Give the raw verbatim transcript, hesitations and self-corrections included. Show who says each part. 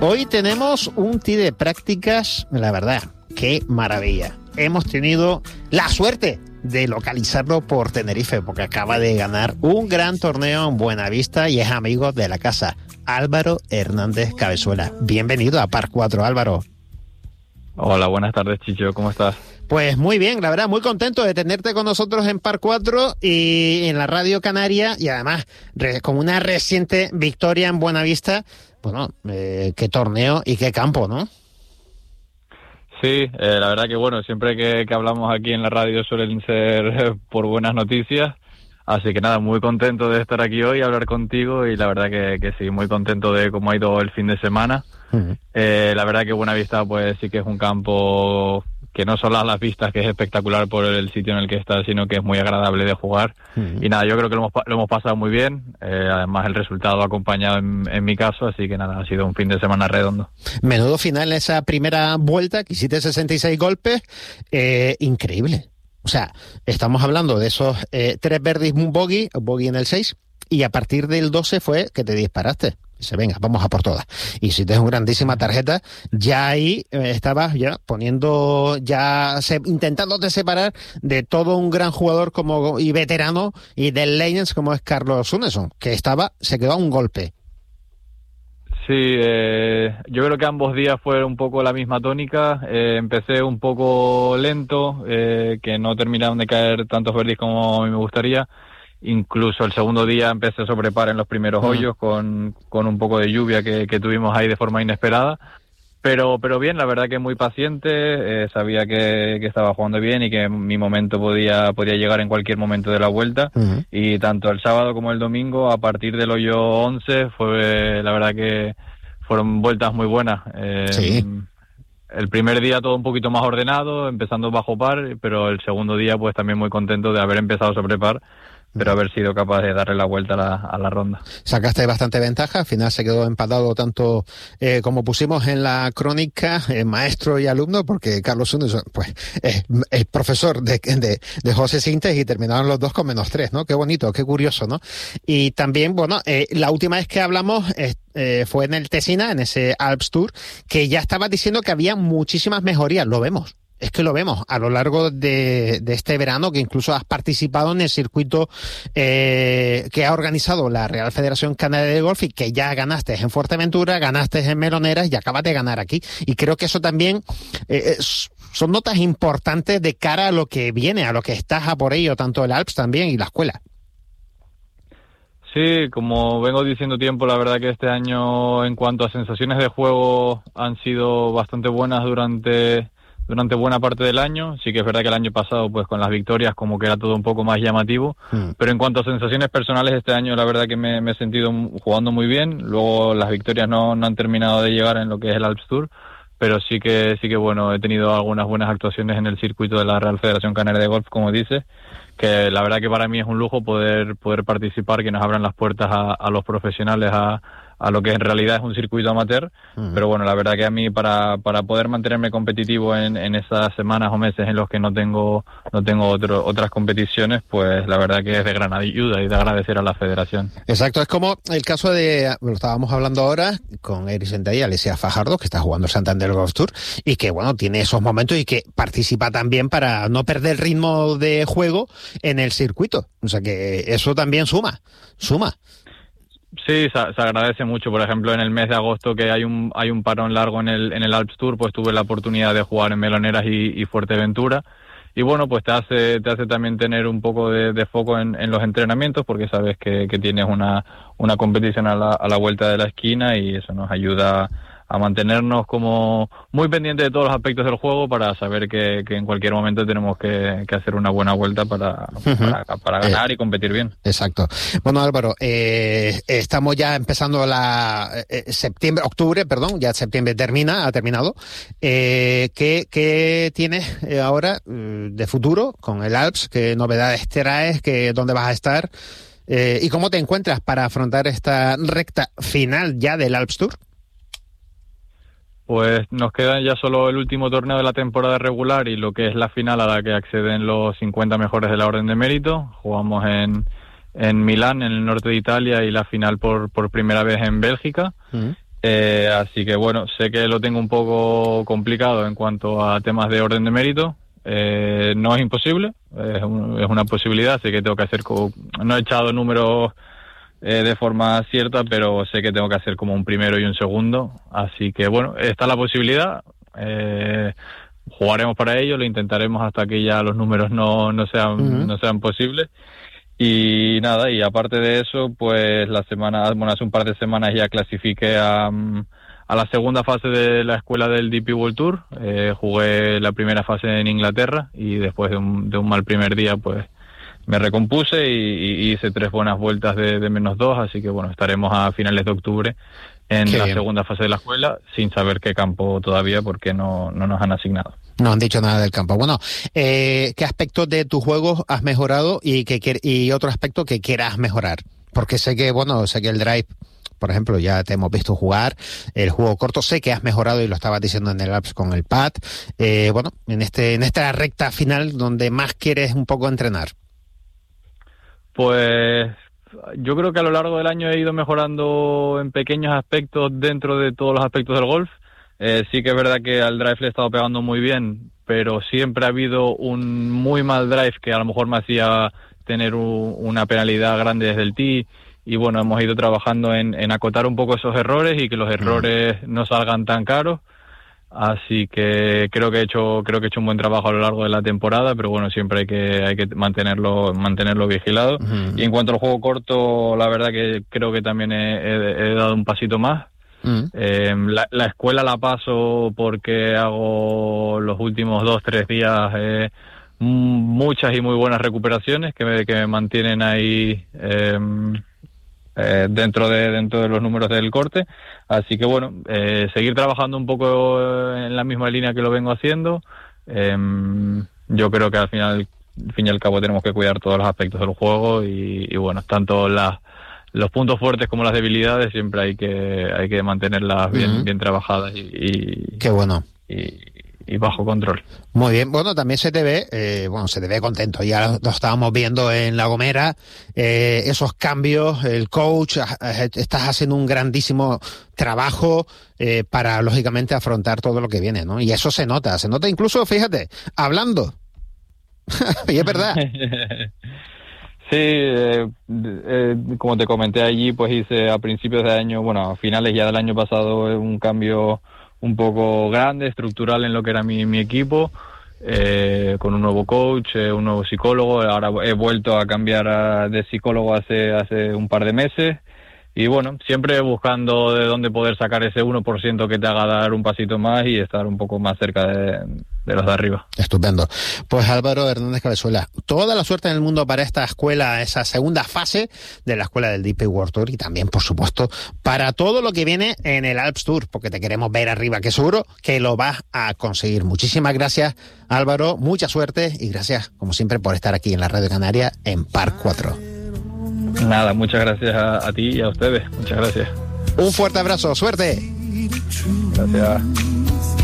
Speaker 1: Hoy tenemos un tee de prácticas, la verdad, qué maravilla. Hemos tenido la suerte de localizarlo por Tenerife, porque acaba de ganar un gran torneo en Buenavista y es amigo de la casa, Álvaro Hernández Cabezuela. Bienvenido a Par cuatro, Álvaro.
Speaker 2: Hola, buenas tardes, Chicho, ¿cómo estás?
Speaker 1: Pues muy bien, la verdad, muy contento de tenerte con nosotros en Par cuatro y en la Radio Canaria, y además re, con una reciente victoria en Buenavista. Bueno, eh, qué torneo y qué campo, ¿no?
Speaker 2: Sí, eh, la verdad que bueno, siempre que, que hablamos aquí en la radio suelen ser eh, por buenas noticias, así que nada, muy contento de estar aquí hoy y hablar contigo, y la verdad que, que sí, muy contento de cómo ha ido el fin de semana. Uh-huh. Eh, la verdad que Buenavista pues sí que es un campo que no solo a las vistas, que es espectacular por el sitio en el que está, sino que es muy agradable de jugar. Uh-huh. Y nada, yo creo que lo hemos, lo hemos pasado muy bien, eh, además el resultado ha acompañado en, en mi caso, así que nada, ha sido un fin de semana redondo.
Speaker 1: Menudo final esa primera vuelta, que hiciste sesenta y seis golpes, eh, increíble. O sea, estamos hablando de esos eh, tres birdies, un bogey, un bogey en el seis, y a partir del doce fue que te disparaste. Dice, venga, vamos a por todas. Y si tienes una grandísima tarjeta, ya ahí eh, estabas ya poniendo, ya se, intentándote separar de todo un gran jugador como y veterano y del Legends como es Carlos Sunesen, que estaba, se quedó a un golpe.
Speaker 2: Sí, eh, yo creo que ambos días fue un poco la misma tónica. Eh, empecé un poco lento, eh, que no terminaron de caer tantos birdies como a mí me gustaría. Incluso el segundo día empecé a sobrepar en los primeros uh-huh. hoyos con, con un poco de lluvia que, que tuvimos ahí de forma inesperada. Pero pero bien, la verdad que muy paciente, eh, sabía que, que estaba jugando bien y que mi momento podía podía llegar en cualquier momento de la vuelta. Uh-huh. Y tanto el sábado como el domingo, a partir del hoyo once, fue la verdad que fueron vueltas muy buenas. Eh,
Speaker 1: sí.
Speaker 2: El primer día todo un poquito más ordenado, empezando bajo par, pero el segundo día pues también muy contento de haber empezado sobre par, pero haber sido capaz de darle la vuelta a la, a la ronda.
Speaker 1: Sacaste bastante ventaja, al final se quedó empatado tanto eh, como pusimos en la crónica, eh, maestro y alumno, porque Carlos Sunesen, pues, es el profesor de, de, de José Sintes, y terminaron los dos con menos tres, ¿no? Qué bonito, qué curioso, ¿no? Y también, bueno, eh, la última vez que hablamos eh, eh, fue en el Tesina, en ese Alps Tour, que ya estabas diciendo que había muchísimas mejorías, lo vemos. Es que lo vemos a lo largo de, de este verano, que incluso has participado en el circuito eh, que ha organizado la Real Federación Canaria de Golf, y que ya ganaste en Fuerteventura, ganaste en Meloneras y acabas de ganar aquí. Y creo que eso también eh, es, son notas importantes de cara a lo que viene, a lo que estás a por ello, tanto el Alps también y la escuela.
Speaker 2: Sí, como vengo diciendo tiempo, la verdad que este año en cuanto a sensaciones de juego han sido bastante buenas durante... durante buena parte del año. Sí que es verdad que el año pasado pues con las victorias como que era todo un poco más llamativo, mm. pero en cuanto a sensaciones personales este año la verdad que me, me he sentido jugando muy bien. Luego las victorias no, no han terminado de llegar en lo que es el Alps Tour, pero sí que sí que bueno, he tenido algunas buenas actuaciones en el circuito de la Real Federación Canaria de Golf, como dices, que la verdad que para mí es un lujo poder poder participar, que nos abran las puertas a, a los profesionales, a a lo que en realidad es un circuito amateur, uh-huh. pero bueno, la verdad que a mí para para poder mantenerme competitivo en, en esas semanas o meses en los que no tengo no tengo otro, otras competiciones, pues la verdad que es de gran ayuda y de agradecer a la federación.
Speaker 1: Exacto, es como el caso de, lo estábamos hablando ahora con Eric Senta y Alessia Fajardo, que está jugando el Santander Golf Tour y que bueno, tiene esos momentos y que participa también para no perder el ritmo de juego en el circuito, o sea que eso también suma, suma.
Speaker 2: Sí, se, se agradece mucho. Por ejemplo, en el mes de agosto, que hay un hay un parón largo en el en el Alps Tour, pues tuve la oportunidad de jugar en Meloneras y, y Fuerteventura. Y bueno, pues te hace te hace también tener un poco de, de foco en, en los entrenamientos, porque sabes que, que tienes una una competición a la, a la vuelta de la esquina, y eso nos ayuda a mantenernos como muy pendientes de todos los aspectos del juego, para saber que, que en cualquier momento tenemos que, que hacer una buena vuelta para, uh-huh. para, para ganar eh, y competir bien.
Speaker 1: Exacto. Bueno, Álvaro, eh, estamos ya empezando la eh, septiembre, octubre, perdón, ya septiembre termina, ha terminado. Eh, ¿qué, ¿Qué tienes ahora de futuro con el Alps? ¿Qué novedades traes? ¿Qué, ¿Dónde vas a estar? Eh, ¿Y cómo te encuentras para afrontar esta recta final ya del Alps Tour?
Speaker 2: Pues nos queda ya solo el último torneo de la temporada regular y lo que es la final, a la que acceden los cincuenta mejores de la orden de mérito. Jugamos en, en Milán, en el norte de Italia, y la final por, por primera vez en Bélgica. Uh-huh. Eh, así que bueno, sé que lo tengo un poco complicado en cuanto a temas de orden de mérito. Eh, no es imposible, es, un, es una posibilidad, así que tengo que hacer como, no he echado números eh, de forma cierta, pero sé que tengo que hacer como un primero y un segundo, así que bueno, está la posibilidad, eh, jugaremos para ello, lo intentaremos hasta que ya los números no, no sean, uh-huh. no sean posibles. Y nada, y aparte de eso, pues la semana, bueno, hace un par de semanas ya clasifiqué a, a la segunda fase de la escuela del D P World Tour. Eh, jugué la primera fase en Inglaterra y después de un, de un mal primer día, pues me recompuse y, y hice tres buenas vueltas de, de menos dos, así que bueno, estaremos a finales de octubre en qué la bien. segunda fase de la escuela, sin saber qué campo todavía, porque no, no nos han asignado.
Speaker 1: No han dicho nada del campo. Bueno, eh, ¿qué aspectos de tus juegos has mejorado y, que, y otro aspecto que quieras mejorar? Porque sé que, bueno, sé que el drive, por ejemplo, ya te hemos visto jugar, el juego corto, sé que has mejorado y lo estabas diciendo en el Alps con el pad. Eh, bueno, en este en esta recta final donde más quieres un poco entrenar.
Speaker 2: Pues yo creo que a lo largo del año he ido mejorando en pequeños aspectos dentro de todos los aspectos del golf. Eh, sí que es verdad que al drive le he estado pegando muy bien, pero siempre ha habido un muy mal drive que a lo mejor me hacía tener un, una penalidad grande desde el tee, y bueno, hemos ido trabajando en, en acotar un poco esos errores y que los errores no salgan tan caros, así que creo que he hecho creo que he hecho un buen trabajo a lo largo de la temporada, pero bueno, siempre hay que hay que mantenerlo mantenerlo vigilado. Uh-huh. Y en cuanto al juego corto, la verdad que creo que también he, he, he dado un pasito más. Mm. Eh, la, la escuela la paso porque hago los últimos dos, tres días eh, muchas y muy buenas recuperaciones que me, que me mantienen ahí eh, eh, dentro de dentro de los números del corte, así que bueno, eh, seguir trabajando un poco en la misma línea que lo vengo haciendo. Eh, yo creo que al final, al fin y al cabo, tenemos que cuidar todos los aspectos del juego y, y bueno, tanto las los puntos fuertes como las debilidades siempre hay que hay que mantenerlas bien, uh-huh. bien trabajadas y, y
Speaker 1: qué bueno
Speaker 2: y, y bajo control.
Speaker 1: Muy bien, bueno, también se te ve, eh, bueno, se te ve contento, ya lo, lo estábamos viendo en La Gomera, eh, esos cambios, el coach, estás haciendo un grandísimo trabajo eh, para, lógicamente, afrontar todo lo que viene, ¿no? Y eso se nota, se nota incluso, fíjate, hablando, y es verdad.
Speaker 2: Sí, eh, eh, como te comenté allí, pues hice a principios de año, bueno, a finales ya del año pasado, un cambio un poco grande, estructural en lo que era mi, mi equipo, eh, con un nuevo coach, eh, un nuevo psicólogo. Ahora he vuelto a cambiar a, de psicólogo hace hace un par de meses. Y bueno, siempre buscando de dónde poder sacar ese uno por ciento que te haga dar un pasito más y estar un poco más cerca de, de los de arriba.
Speaker 1: Estupendo. Pues Álvaro Hernández Cabezuela, toda la suerte en el mundo para esta escuela, esa segunda fase de la escuela del D P World Tour, y también, por supuesto, para todo lo que viene en el Alps Tour, porque te queremos ver arriba, que seguro que lo vas a conseguir. Muchísimas gracias, Álvaro, mucha suerte y gracias, como siempre, por estar aquí en la Radio Canaria en Par cuatro.
Speaker 2: Nada, muchas gracias a, a ti y a ustedes. Muchas gracias.
Speaker 1: Un fuerte abrazo. Suerte.
Speaker 2: Gracias.